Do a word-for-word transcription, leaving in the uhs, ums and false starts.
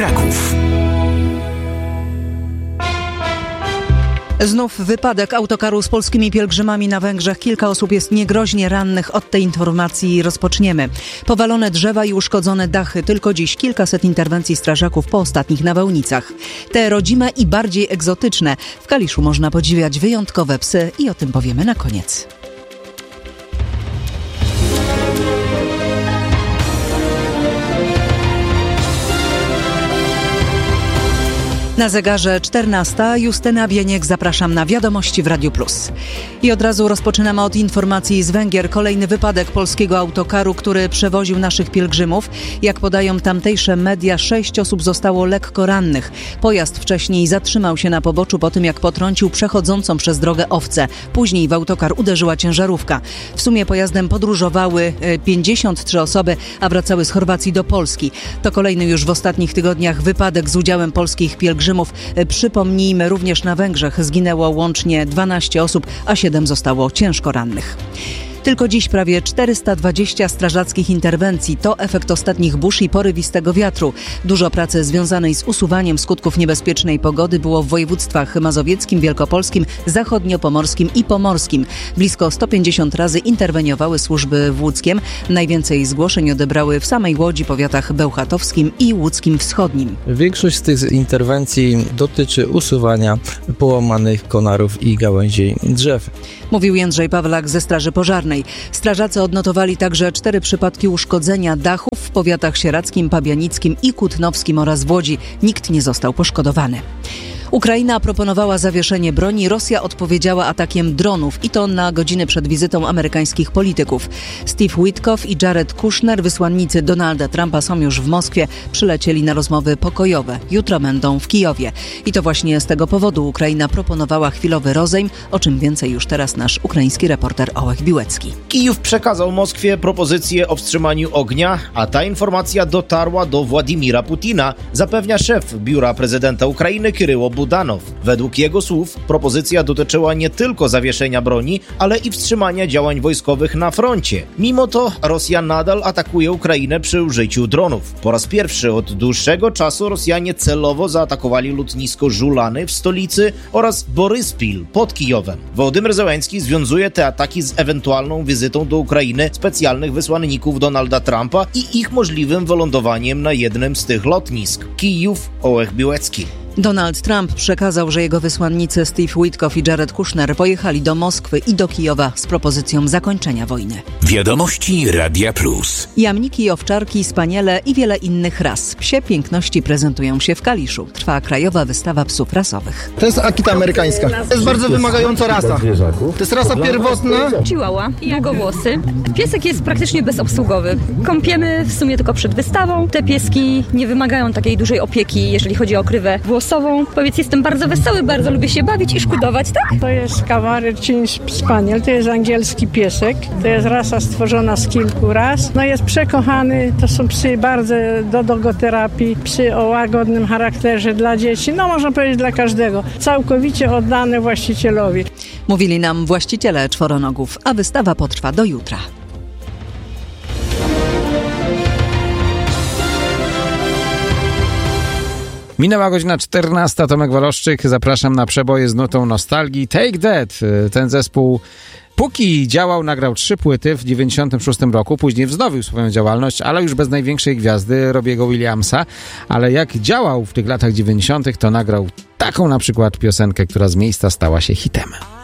Kraków. Znów wypadek autokaru z polskimi pielgrzymami na Węgrzech. Kilka osób jest niegroźnie rannych. Od tej informacji rozpoczniemy. Powalone drzewa i uszkodzone dachy. Tylko dziś kilkaset interwencji strażaków po ostatnich nawałnicach. Te rodzime i bardziej egzotyczne. W Kaliszu można podziwiać wyjątkowe psy i o tym powiemy na koniec. Na zegarze czternasta. Justyna Bieniek, zapraszam na Wiadomości w Radiu Plus. I od razu rozpoczynamy od informacji z Węgier. Kolejny wypadek polskiego autokaru, który przewoził naszych pielgrzymów. Jak podają tamtejsze media, sześć osób zostało lekko rannych. Pojazd wcześniej zatrzymał się na poboczu po tym, jak potrącił przechodzącą przez drogę owcę. Później w autokar uderzyła ciężarówka. W sumie pojazdem podróżowały pięćdziesiąt trzy osoby, a wracały z Chorwacji do Polski. To kolejny już w ostatnich tygodniach wypadek z udziałem polskich pielgrzymów. Przypomnijmy, również na Węgrzech zginęło łącznie dwanaście osób, a siedem zostało ciężko rannych. Tylko dziś prawie czterysta dwadzieścia strażackich interwencji. To efekt ostatnich burz i porywistego wiatru. Dużo pracy związanej z usuwaniem skutków niebezpiecznej pogody było w województwach mazowieckim, wielkopolskim, zachodniopomorskim i pomorskim. Blisko sto pięćdziesiąt razy interweniowały służby w Łódzkiem. Najwięcej zgłoszeń odebrały w samej Łodzi, powiatach bełchatowskim i łódzkim wschodnim. Większość z tych interwencji dotyczy usuwania połamanych konarów i gałęzi drzew. Mówił Jędrzej Pawlak ze Straży Pożarnej. Strażacy odnotowali także cztery przypadki uszkodzenia dachów w powiatach sieradzkim, pabianickim i kutnowskim oraz w Łodzi. Nikt nie został poszkodowany. Ukraina proponowała zawieszenie broni, Rosja odpowiedziała atakiem dronów i to na godziny przed wizytą amerykańskich polityków. Steve Witkoff i Jared Kushner, wysłannicy Donalda Trumpa, są już w Moskwie, przylecieli na rozmowy pokojowe. Jutro będą w Kijowie. I to właśnie z tego powodu Ukraina proponowała chwilowy rozejm, o czym więcej już teraz nasz ukraiński reporter Ołech Biłecki. Kijów przekazał Moskwie propozycję o wstrzymaniu ognia, a ta informacja dotarła do Władimira Putina, zapewnia szef biura prezydenta Ukrainy Kiryło Budanow. Według jego słów propozycja dotyczyła nie tylko zawieszenia broni, ale i wstrzymania działań wojskowych na froncie. Mimo to Rosja nadal atakuje Ukrainę przy użyciu dronów. Po raz pierwszy od dłuższego czasu Rosjanie celowo zaatakowali lotnisko Żulany w stolicy oraz Boryspil pod Kijowem. Wołodymyr Zełenski związuje te ataki z ewentualną wizytą do Ukrainy specjalnych wysłanników Donalda Trumpa i ich możliwym wylądowaniem na jednym z tych lotnisk. Kijów, Ołech Biłecki. Donald Trump przekazał, że jego wysłannicy Steve Witkoff i Jared Kushner pojechali do Moskwy i do Kijowa z propozycją zakończenia wojny. Wiadomości Radia Plus. Jamniki, owczarki, spaniele i wiele innych ras. Psie piękności prezentują się w Kaliszu. Trwa krajowa wystawa psów rasowych. To jest Akita amerykańska. To jest bardzo wymagająca rasa. To jest rasa pierwotna. Chihuahua, długowłosy. Piesek jest praktycznie bezobsługowy. Kąpiemy w sumie tylko przed wystawą. Te pieski nie wymagają takiej dużej opieki, jeżeli chodzi o okrywę włosową. Powiedz, jestem bardzo wesoły, bardzo lubię się bawić i szkudować, tak? To jest Cavalier Spaniel, to jest angielski piesek. To jest rasa stworzona z kilku ras. No jest przekochany, to są psy bardzo do dogoterapii, psy o łagodnym charakterze dla dzieci, no można powiedzieć dla każdego. Całkowicie oddane właścicielowi. Mówili nam właściciele czworonogów, a wystawa potrwa do jutra. Minęła godzina czternasta, Tomek Waloszczyk, zapraszam na przeboje z nutą nostalgii. Take That, ten zespół póki działał, nagrał trzy płyty w dziewięćdziesiątym szóstym roku, później wznowił swoją działalność, ale już bez największej gwiazdy Robiego Williamsa, ale jak działał w tych latach dziewięćdziesiątych, to nagrał taką na przykład piosenkę, która z miejsca stała się hitem.